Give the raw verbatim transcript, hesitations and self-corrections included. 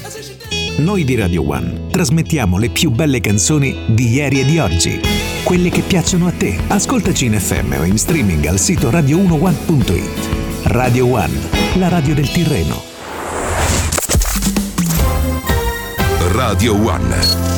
Noi di Radio One trasmettiamo le più belle canzoni di ieri e di oggi, quelle che piacciono a te. Ascoltaci in F M o in streaming al sito radio uno one punto it. Radio One, la radio del Tirreno. Radio One.